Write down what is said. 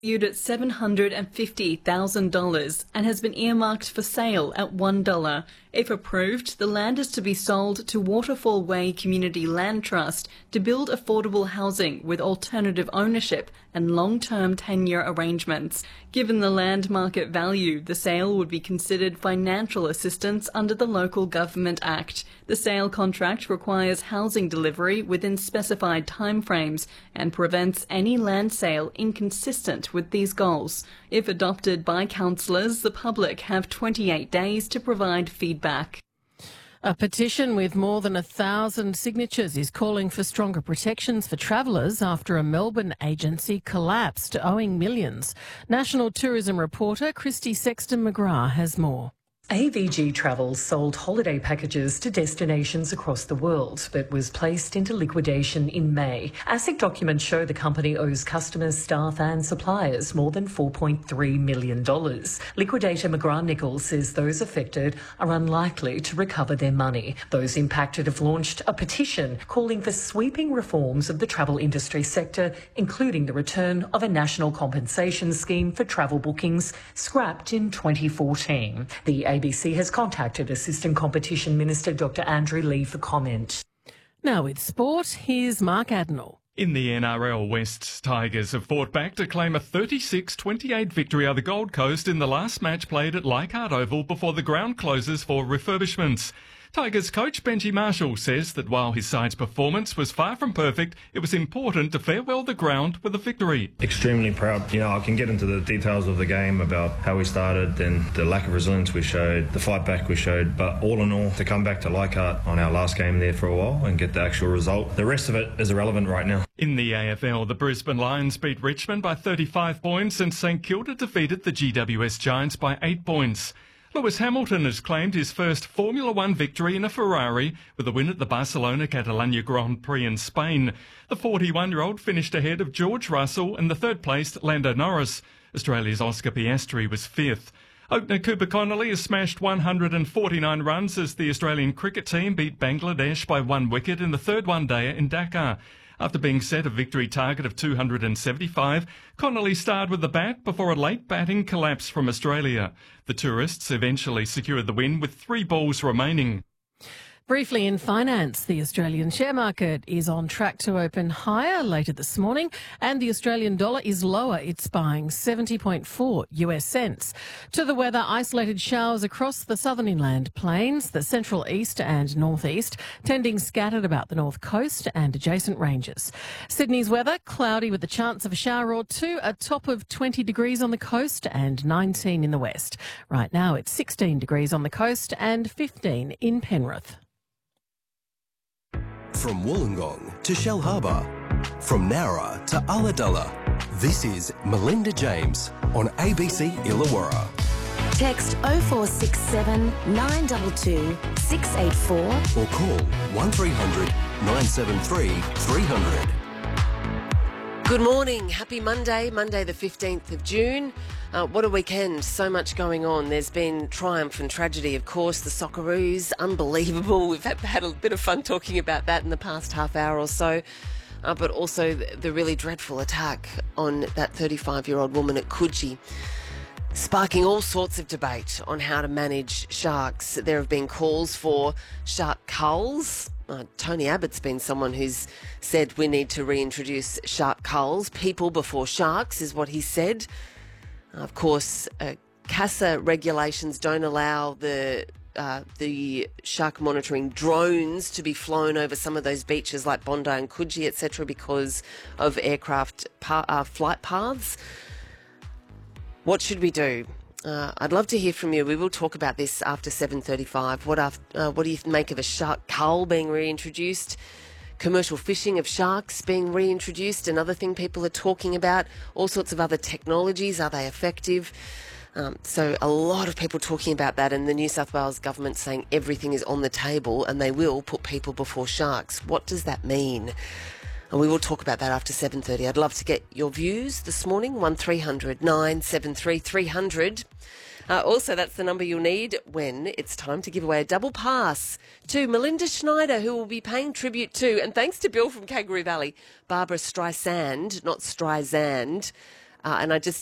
valued at $750,000 and has been earmarked for sale at $1. If approved, the land is to be sold to Waterfall Way Community Land Trust to build affordable housing with alternative ownership and long-term tenure arrangements. Given the land market value, the sale would be considered financial assistance under the Local Government Act. The sale contract requires housing delivery within specified timeframes and prevents any land sale inconsistent with these goals. If adopted by councillors, the public have 28 days to provide feedback. A petition with more than 1,000 signatures is calling for stronger protections for travellers after a Melbourne agency collapsed, owing millions. National Tourism reporter Christy Sexton-McGrath has more. AVG Travel sold holiday packages to destinations across the world, but was placed into liquidation in May. ASIC documents show the company owes customers, staff and suppliers more than $4.3 million. Liquidator McGrath Nichols says those affected are unlikely to recover their money. Those impacted have launched a petition calling for sweeping reforms of the travel industry sector, including the return of a national compensation scheme for travel bookings scrapped in 2014. The ABC has contacted Assistant Competition Minister Dr Andrew Lee for comment. Now with sport, here's Mark Adenall. In the NRL, West's Tigers have fought back to claim a 36-28 victory over the Gold Coast in the last match played at Leichhardt Oval before the ground closes for refurbishments. Tigers coach Benji Marshall says that while his side's performance was far from perfect, it was important to farewell the ground with a victory. Extremely proud. I can get into the details of the game about how we started, then the lack of resilience we showed, the fight back we showed, but all in all, to come back to Leichhardt on our last game there for a while and get the actual result, the rest of it is irrelevant right now. In the AFL, the Brisbane Lions beat Richmond by 35 points and St Kilda defeated the GWS Giants by 8 points. Lewis Hamilton has claimed his first Formula One victory in a Ferrari with a win at the Barcelona Catalunya Grand Prix in Spain. The 41-year-old finished ahead of George Russell and the third-placed Lando Norris. Australia's Oscar Piastri was fifth. Opener Cooper Connolly has smashed 149 runs as the Australian cricket team beat Bangladesh by 1 wicket in the third one-dayer in Dhaka. After being set a victory target of 275, Connolly starred with the bat before a late batting collapse from Australia. The tourists eventually secured the win with 3 balls remaining. Briefly in finance, the Australian share market is on track to open higher later this morning and the Australian dollar is lower. It's buying 70.4 US cents. To the weather, isolated showers across the southern inland plains, the central east and northeast, tending scattered about the north coast and adjacent ranges. Sydney's weather, cloudy with a chance of a shower or two, a top of 20 degrees on the coast and 19 in the west. Right now it's 16 degrees on the coast and 15 in Penrith. From Wollongong to Shell Harbour, from Nowra to Ulladulla, this is Melinda James on ABC Illawarra. Text 0467 922 684 or call 1300 973 300. Good morning. Happy Monday, Monday the 15th of June. What a weekend. So much going on. There's been triumph and tragedy, of course. The Socceroos, unbelievable. We've had a bit of fun talking about that in the past half hour or so. But also the really dreadful attack on that 35-year-old woman at Coogee, sparking all sorts of debate on how to manage sharks. There have been calls for shark culls. Tony Abbott's been someone who's said we need to reintroduce shark culls. People before sharks is what he said. Of course, CASA regulations don't allow the shark monitoring drones to be flown over some of those beaches like Bondi and Coogee, etc., because of aircraft flight paths. What should we do? I'd love to hear from you. We will talk about this after 7:35. What do you make of a shark cull being reintroduced? Commercial fishing of sharks being reintroduced, another thing people are talking about. All sorts of other technologies. Are they effective? So a lot of people talking about that, and the New South Wales government saying everything is on the table and they will put people before sharks. What does that mean? And we will talk about that after 7:30. I'd love to get your views this morning, 1300 973 300. Also, that's the number you'll need when it's time to give away a double pass to Melinda Schneider, who will be paying tribute to, and thanks to Bill from Kangaroo Valley, Barbara Streisand, not Streisand, And I just